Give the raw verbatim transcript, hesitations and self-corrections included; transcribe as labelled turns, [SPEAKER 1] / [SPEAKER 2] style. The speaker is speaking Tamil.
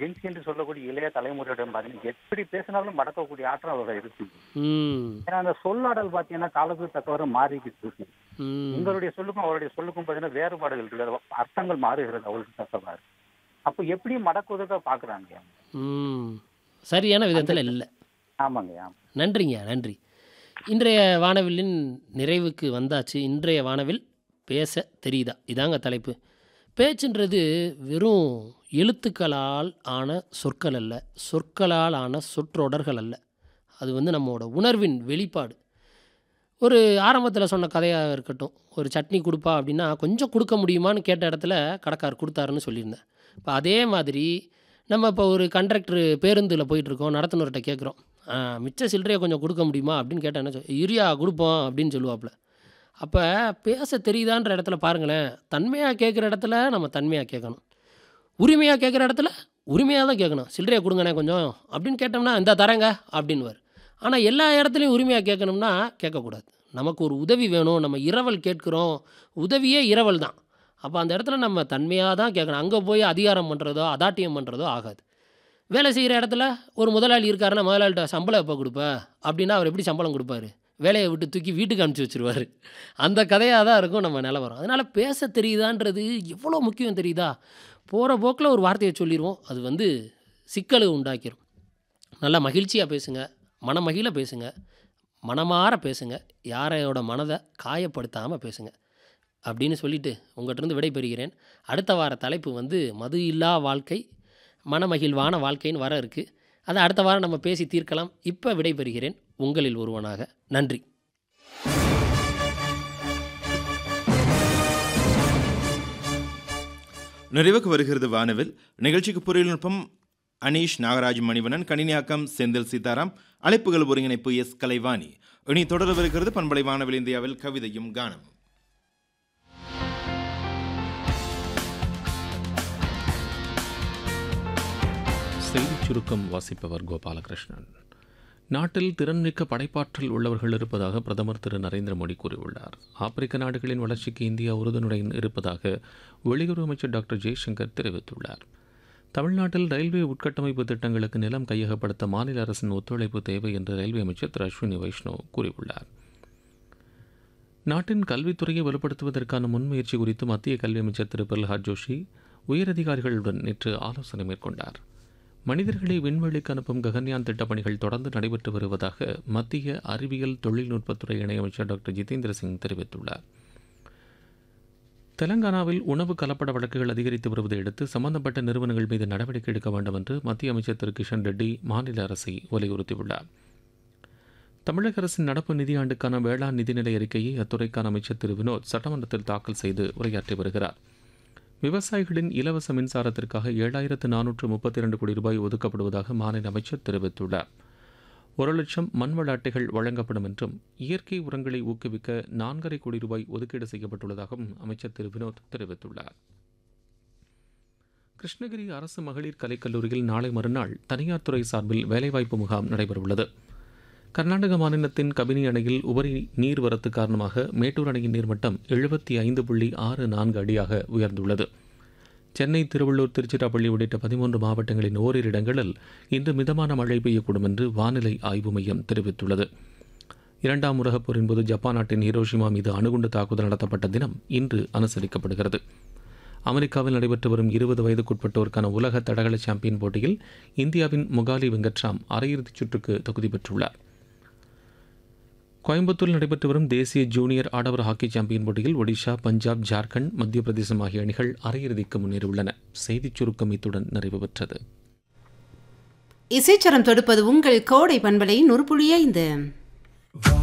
[SPEAKER 1] ஜென்சி என்று சொல்லக்கூடிய இளைய தலைமுறையிடம் பார்த்தீங்கன்னா எப்படி பேசினாலும் மடக்கக்கூடிய ஆற்றல் அவரோட இருக்கு.
[SPEAKER 2] ம்
[SPEAKER 1] ஏன்னா அந்த சொல்லாடல் பார்த்தீங்கன்னா காலத்துக்கு தக்கவாறு மாறிக்கிட்டு இருக்கு.
[SPEAKER 2] ம்
[SPEAKER 1] உங்களுடைய சொல்லுக்கும் அவருடைய சொல்லுக்கும் பார்த்தீங்கன்னா வேறுபாடுகள் இருக்கு, அர்த்தங்கள் மாறுகிறது அவருக்கு தக்கவாறு. அப்போ எப்படி மடக்குவதாக பாக்குறாங்க.
[SPEAKER 2] ம் சரியான விதத்தில் இல்லை.
[SPEAKER 1] ஆமாங்க. ஆமா.
[SPEAKER 2] நன்றிங்க, நன்றி. இன்றைய வானவில்லின் நிறைவுக்கு வந்தாச்சு. இன்றைய வானவில் பேச தெரியுதா இதாங்க தலைப்பு. பேச்சுன்றது வெறும் எழுத்துக்களால் ஆன சொற்கள் அல்ல, சொற்களால் ஆன சொற்றொடர்கள் அல்ல. அது வந்து நம்மளோட உணர்வின் வெளிப்பாடு. ஒரு ஆரம்பத்தில் சொன்ன கதையாக இருக்கட்டும், ஒரு சட்னி கொடுப்பா அப்படின்னா கொஞ்சம் கொடுக்க முடியுமான்னு கேட்ட இடத்துல கடைக்காரர் கொடுத்தாருன்னு சொல்லியிருந்தேன். இப்போ அதே மாதிரி நம்ம இப்போ ஒரு கண்டக்டர் பேருந்தில் போயிட்டுருக்கோம், நடத்துனர்கிட்ட கேட்குறோம், மிச்ச சில்லறையை கொஞ்சம் கொடுக்க முடியுமா அப்படின்னு கேட்டால் என்ன சொல் இரியா கொடுப்போம் அப்படின்னு சொல்லுவாப்புல. அப்போ பேச தெரியுதான்ற இடத்துல பாருங்களேன், தன்மையாக கேட்குற இடத்துல நம்ம தன்மையாக கேட்கணும், உரிமையாக கேட்குற இடத்துல உரிமையாக தான் கேட்கணும். சில்லறையை கொடுங்கண்ணே கொஞ்சம் அப்படின்னு கேட்டோம்னா இந்த தரேங்க அப்படின்னுவார். ஆனால் எல்லா இடத்துலையும் உரிமையாக கேட்கணும்னா கேட்கக்கூடாது. நமக்கு ஒரு உதவி வேணும், நம்ம இரவல் கேட்குறோம், உதவியே இரவல் தான். அப்போ அந்த இடத்துல நம்ம தன்மையாக தான் கேட்கணும். அங்கே போய் அதிகாரம் பண்ணுறதோ அதாட்டியம் பண்ணுறதோ ஆகாது. வேலை செய்கிற இடத்துல ஒரு முதலாளி இருக்காருன்னா முதலாளிகிட்ட சம்பளம் எப்போ கொடுப்ப அப்படின்னா அவர் எப்படி சம்பளம் கொடுப்பாரு, வேலையை விட்டு தூக்கி வீட்டுக்கு அனுப்பிச்சி வச்சுருவார். அந்த கதையாக தான் இருக்கும் நம்ம நிலவரம். அதனால் பேச தெரியுதான்றது எவ்வளோ முக்கியம் தெரியுதா. போகிற போக்கில் ஒரு வார்த்தையை சொல்லிடுவோம், அது வந்து சிக்கலை உண்டாக்கிடும். நல்லா மகிழ்ச்சியாக பேசுங்க, மனமகிழ பேசுங்க, மனமாற பேசுங்க, யாரையோட மனதை காயப்படுத்தாமல் பேசுங்க அப்படின்னு சொல்லிவிட்டு உங்கள்கிட்ட விடை பெறுகிறேன். அடுத்த வார தலைப்பு வந்து மது இல்லா வாழ்க்கை, மனமகிழ்வான வாழ்க்கைன்னு வர இருக்குது. அதை அடுத்த வாரம் நம்ம பேசி தீர்க்கலாம். இப்போ விடை பெறுகிறேன் உங்களில் ஒருவனாக. நன்றி.
[SPEAKER 3] நிறைவுக்கு வருகிறது வானவில். நிகழ்ச்சிக்கு பொருளிநுட்பம் அனீஷ் நாகராஜ் மணிவண்ணன், கணினியாக்கம் செந்தில் சீதாராம், அழைப்புகள் ஒருங்கிணைப்பு எஸ் கலைவாணி. இனி தொடரவிருக்கிறது பண்பலை வானவில் இந்தியாவில் கவிதையும் கானம்.
[SPEAKER 4] செய்திச் சுருக்கம் வாசிப்பவர் கோபாலகிருஷ்ணன். நாட்டில் திறன்மிக்க படைப்பாற்றல் உள்ளவர்கள் இருப்பதாக பிரதமர் திரு நரேந்திர மோடி கூறியுள்ளார். ஆப்பிரிக்க நாடுகளின் வளர்ச்சிக்கு இந்தியா உறுதுணையுடன் இருப்பதாக வெளியுறவு அமைச்சர் டாக்டர் ஜெய்சங்கர் தெரிவித்துள்ளார். தமிழ்நாட்டில் ரயில்வே உட்கட்டமைப்பு திட்டங்களுக்கு நிலம் கையகப்படுத்த மாநில அரசின் ஒத்துழைப்பு தேவை என்று ரயில்வே அமைச்சர் திரு அஸ்வினி வைஷ்ணவ் கூறியுள்ளார். நாட்டின் கல்வித்துறையை வலுப்படுத்துவதற்கான முன்முயற்சி குறித்து மத்திய கல்வி அமைச்சர் திரு பிரல்ஹாத் ஜோஷி உயரதிகாரிகளுடன் நேற்று ஆலோசனை மேற்கொண்டார். மனிதர்களை விண்வெளிக்கு அனுப்பும் ககன்யான் திட்டப்பணிகள் தொடர்ந்து நடைபெற்று வருவதாக மத்திய அறிவியல் தொழில்நுட்பத்துறை இணையமைச்சர் டாக்டர் ஜிதேந்திர சிங் தெரிவித்துள்ளார். தெலங்கானாவில் உணவு கலப்பட வழக்குகள் அதிகரித்து வருவதை அடுத்து சம்பந்தப்பட்ட நிறுவனங்கள் மீது நடவடிக்கை எடுக்க வேண்டும் என்று மத்திய அமைச்சர் திரு கிஷன் ரெட்டி மாநில அரசை வலியுறுத்தியுள்ளார். தமிழக அரசின் நடப்பு நிதியாண்டுக்கான வேளாண் நிதிநிலை அறிக்கையை அத்துறைக்கான அமைச்சர் திரு வினோத் சட்டமன்றத்தில் தாக்கல் செய்து உரையாற்றி வருகிறார். விவசாயிகளின் இலவச மின்சாரத்திற்காக ஏழாயிரத்து நானூற்று முப்பத்தி இரண்டு கோடி ரூபாய் ஒதுக்கப்படுவதாக மாநில அமைச்சர் தெரிவித்துள்ளார். ஒரு லட்சம் மண்வள அட்டைகள் வழங்கப்படும் என்றும் இயற்கை உரங்களை ஊக்குவிக்க நான்கரை கோடி ரூபாய் ஒதுக்கீடு செய்யப்பட்டுள்ளதாகவும் அமைச்சர் திரு வினோத் தெரிவித்துள்ளார். கிருஷ்ணகிரி அரசு மகளிர் கலைக்கல்லூரியில் நாளை மறுநாள் தனியார் துறை சார்பில் வேலைவாய்ப்பு முகாம் நடைபெறவுள்ளது. கர்நாடக மாநிலத்தின் கபினி அணையில் உபரி நீர்வரத்து காரணமாக மேட்டூர் அணையின் நீர்மட்டம் எழுபத்தி ஐந்து புள்ளி ஆறு நான்கு அடியாக உயர்ந்துள்ளது. சென்னை, திருவள்ளூர், திருச்சிராப்பள்ளி உள்ளிட்ட பதிமூன்று மாவட்டங்களின் ஓரிரு இடங்களில் இன்று மிதமான மழை பெய்யக்கூடும் என்று வானிலை ஆய்வு மையம் தெரிவித்துள்ளது. இரண்டாம் உலகப் போரின் போது ஜப்பான் நாட்டின் ஹிரோஷிமா மீது அணுகுண்டு தாக்குதல் நடத்தப்பட்ட தினம் இன்று அனுசரிக்கப்படுகிறது. அமெரிக்காவில் நடைபெற்று வரும் இருபது வயதுக்குட்பட்டோருக்கான உலக தடகள சாம்பியன் போட்டியில் இந்தியாவின் முகாலி வெங்கட்ராம் அரையிறுதிச் சுற்றுக்கு தகுதி பெற்றுள்ளார். கோயம்புத்தூரில் நடைபெற்று வரும் தேசிய ஜூனியர் ஆடவர் ஹாக்கி சாம்பியன் போட்டியில் ஒடிஷா, பஞ்சாப், ஜார்க்கண்ட், மத்திய பிரதேசம் ஆகிய அணிகள் அரையிறுதிக்கு முன்னேறியுள்ளன. செய்திச் சுருக்கம் இத்துடன் நிறைவு பெற்றது.
[SPEAKER 5] இசைச்சரம் தொடுப்பது உங்கள் கோடை பண்பலை நூறு புள்ளி ஐந்து.